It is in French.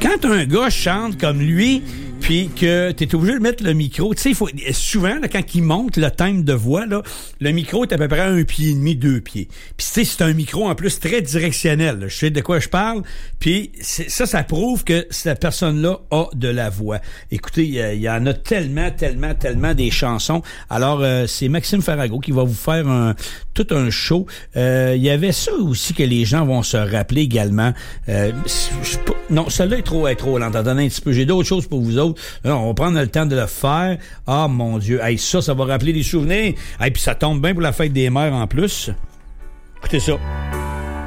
quand un gars chante comme lui, puis que t'es obligé de mettre le micro, tu sais, souvent, là, quand il monte le thème de voix, là, le micro est à peu près à 1,5 pied, 2 pieds. Puis tu sais, c'est un micro en plus très directionnel. Là. Je sais de quoi je parle. Puis ça prouve que cette personne-là a de la voix. Écoutez, il y en a tellement des chansons. Alors, c'est Maxime Farago qui va vous faire tout un show. Il y avait ça aussi que les gens vont se rappeler également. Non, celle-là est trop lente. Attendez un petit peu. J'ai d'autres choses pour vous autres. Alors, on va prendre le temps de le faire. Ah, mon Dieu. Hey, ça va rappeler des souvenirs. Hey, puis ça tombe bien pour la fête des mères en plus. Écoutez ça.